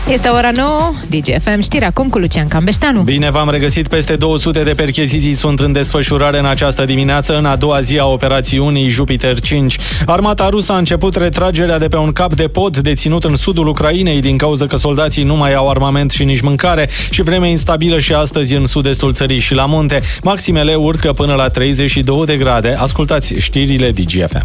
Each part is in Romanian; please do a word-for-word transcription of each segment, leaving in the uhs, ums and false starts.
Este ora nouă, D G F M, știri acum cu Lucian Cambeșteanu. Bine v-am regăsit, peste două sute de percheziții sunt în desfășurare în această dimineață, în a doua zi a operațiunii Jupiter cinci. Armata rusă a început retragerea de pe un cap de pod deținut în sudul Ucrainei din cauza că soldații nu mai au armament și nici mâncare și vreme instabilă și astăzi în sud-estul țării și la munte. Maximele urcă până la treizeci și două de grade. Ascultați știrile D G F M.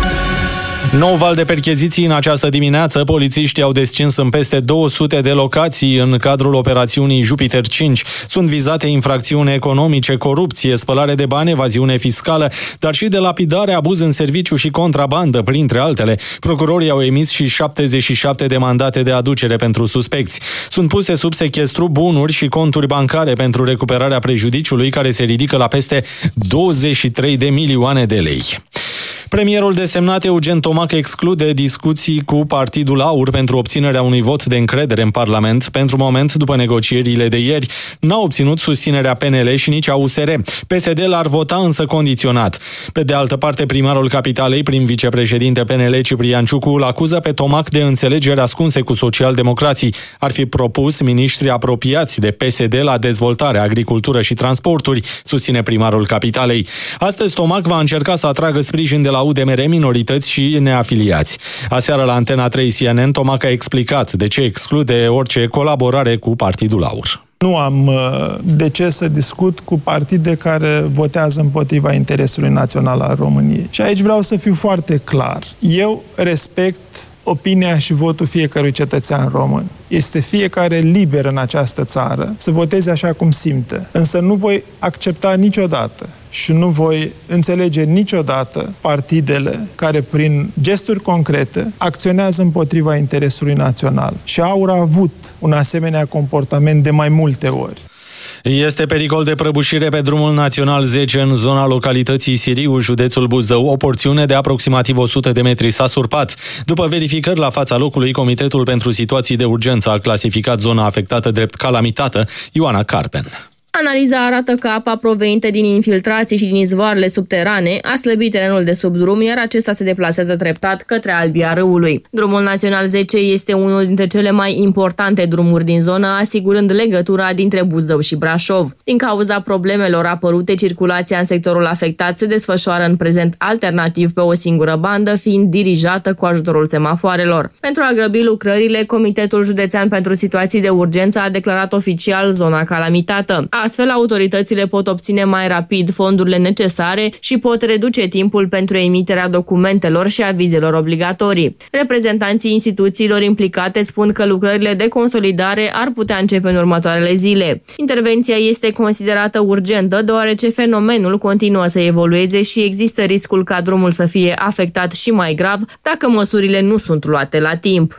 Nou val de percheziții în această dimineață. Polițiștii au descins în peste două sute de locații în cadrul operațiunii Jupiter cinci. Sunt vizate infracțiuni economice, corupție, spălare de bani, evaziune fiscală, dar și de lapidare, abuz în serviciu și contrabandă, printre altele. Procurorii au emis și șaptezeci și șapte de mandate de aducere pentru suspecți. Sunt puse sub sechestru bunuri și conturi bancare pentru recuperarea prejudiciului, care se ridică la peste douăzeci și trei de milioane de lei. Premierul desemnat Eugen Tomac exclude discuții cu Partidul Aur pentru obținerea unui vot de încredere în Parlament. Pentru moment, după negocierile de ieri, n-a obținut susținerea P N L și nici a U S R. P S D l-ar vota însă condiționat. Pe de altă parte, primarul Capitalei, prim vicepreședinte P N L Ciprian Ciucu, îl acuză pe Tomac de înțelegeri ascunse cu socialdemocrații. Ar fi propus miniștri apropiați de P S D la dezvoltare, agricultură și transporturi, susține primarul Capitalei. Astăzi, Tomac va încerca să atragă sprijin de la U D M R, minorități și neafiliați. Aseară la Antena trei C N N, Tomac a explicat de ce exclude orice colaborare cu Partidul Aur. Nu am de ce să discut cu partide care votează împotriva interesului național al României. Și aici vreau să fiu foarte clar. Eu respect opinia și votul fiecărui cetățean român. Este fiecare liber în această țară să voteze așa cum simte. Însă nu voi accepta niciodată și nu voi înțelege niciodată partidele care, prin gesturi concrete, acționează împotriva interesului național. Și Aur a avut un asemenea comportament de mai multe ori. Este pericol de prăbușire pe drumul național zece în zona localității Siriu, județul Buzău. O porțiune de aproximativ o sută de metri s-a surpat. După verificări la fața locului, Comitetul pentru Situații de Urgență a clasificat zona afectată drept calamitată. Ioana Carpen. Analiza arată că apa provenită din infiltrații și din izvoarele subterane a slăbit terenul de sub drum, iar acesta se deplasează treptat către albia râului. Drumul național zece este unul dintre cele mai importante drumuri din zonă, asigurând legătura dintre Buzău și Brașov. Din cauza problemelor apărute, circulația în sectorul afectat se desfășoară în prezent alternativ pe o singură bandă, fiind dirijată cu ajutorul semafoarelor. Pentru a grăbi lucrările, Comitetul Județean pentru Situații de Urgență a declarat oficial zona calamitată. Astfel, autoritățile pot obține mai rapid fondurile necesare și pot reduce timpul pentru emiterea documentelor și avizelor obligatorii. Reprezentanții instituțiilor implicate spun că lucrările de consolidare ar putea începe în următoarele zile. Intervenția este considerată urgentă, deoarece fenomenul continuă să evolueze și există riscul ca drumul să fie afectat și mai grav dacă măsurile nu sunt luate la timp.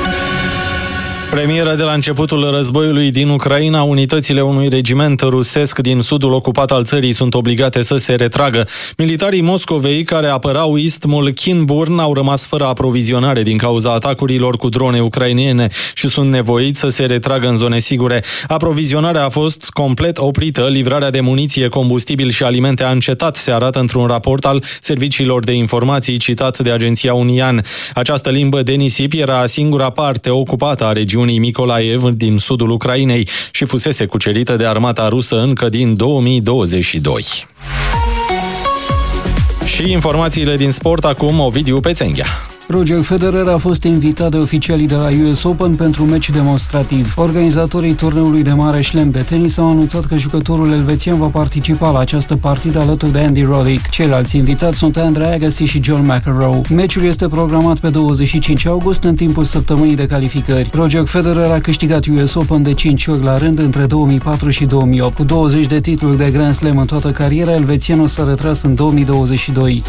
Premieră de la începutul războiului din Ucraina, unitățile unui regiment rusesc din sudul ocupat al țării sunt obligate să se retragă. Militarii Moscovei care apărau isthmul Kinburn au rămas fără aprovizionare din cauza atacurilor cu drone ucrainene și sunt nevoiți să se retragă în zone sigure. Aprovizionarea a fost complet oprită, livrarea de muniție, combustibil și alimente a încetat, se arată într-un raport al serviciilor de informații citat de agenția Unian. Această limbă de nisip era singura parte ocupată a regiunii Mykolaiv din sudul Ucrainei și fusese cucerită de armata rusă încă din două mii douăzeci și doi. Și informațiile din sport acum, Ovidiu Pețenghea. Roger Federer a fost invitat de oficialii de la U S Open pentru un meci demonstrativ. Organizatorii turneului de mare șlem de tenis au anunțat că jucătorul elvețian va participa la această partidă alături de Andy Roddick. Ceilalți invitați sunt Andre Agassi și John McEnroe. Meciul este programat pe douăzeci și cinci august în timpul săptămânii de calificări. Roger Federer a câștigat U S Open de cinci ori la rând între două mii patru și două mii opt. Cu douăzeci de titluri de Grand Slam în toată cariera, elvețianul s-a retras în două mii douăzeci și doi.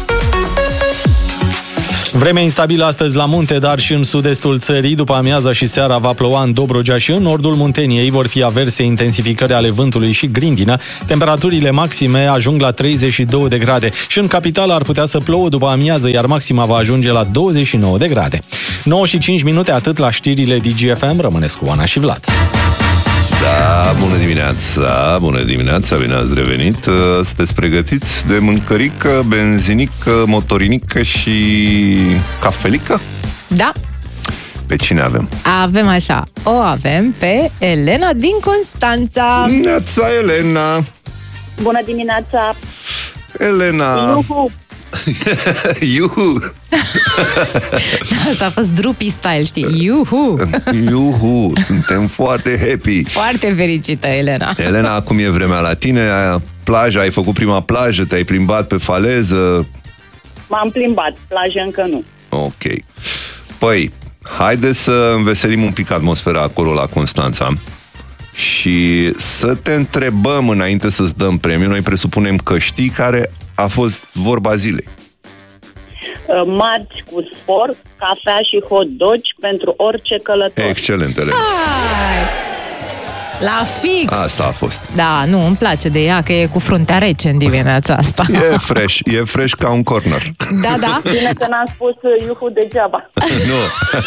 Vreme instabilă astăzi la munte, dar și în sud-estul țării. După amiaza și seara va ploua în Dobrogea și în nordul Munteniei. Vor fi averse intensificări ale vântului și grindină. Temperaturile maxime ajung la treizeci și două de grade. Și în capitală ar putea să plouă după amiază, iar maxima va ajunge la douăzeci și nouă de grade. nouă și cinci minute, atât la știrile D G F M. Rămâneți cu Ana și Vlad. Da, bună dimineața, bună dimineața, bine ați revenit. Sunteți pregătiți de mâncărică, benzinică, motorinică și cafelică? Da. Pe cine avem? Avem așa, o avem pe Elena din Constanța. Neața, Elena! Bună dimineața! Elena! Iuhu! Iuhu! Asta a fost Drupi style, știi? Iuhu! Iuhu! Suntem foarte happy! Foarte fericită, Elena! Elena, acum e vremea la tine? Plaja, ai făcut prima plajă, te-ai plimbat pe faleză? M-am plimbat, plajă încă nu. Ok. Păi, haide să înveselim un pic atmosfera acolo la Constanța și să te întrebăm înainte să-ți dăm premiul. Noi presupunem că știi care a fost vorba zilei. Marți cu sport, cafea și hot dogi pentru orice călător. Excelent, Elena. Hai! La fix! Asta a fost. Da, nu, îmi place de ea, că e cu fruntea rece în dimineața asta. E fresh, e fresh ca un corner. Da, da. Bine că n-am spus iuhu degeaba. Nu.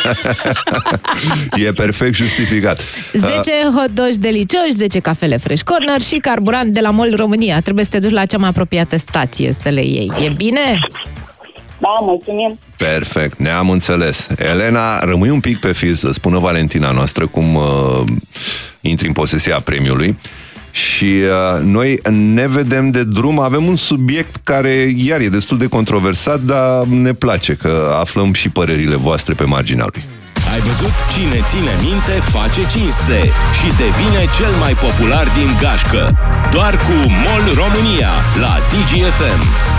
E perfect justificat. zece hot dogi delicioși, zece cafele fresh corner și carburant de la MOL România. Trebuie să te duci la cea mai apropiată stație să le iei. E bine? Da, mulțumim. Perfect, ne-am înțeles. Elena, rămâi un pic pe fir să spună Valentina noastră cum uh, intri în posesia premiului. Și uh, noi ne vedem de drum. Avem un subiect care iar e destul de controversat, dar ne place că aflăm și părerile voastre pe marginea lui. Ai văzut? Cine ține minte face cinste și devine cel mai popular din gașcă. Doar cu MOL România la Digi F M.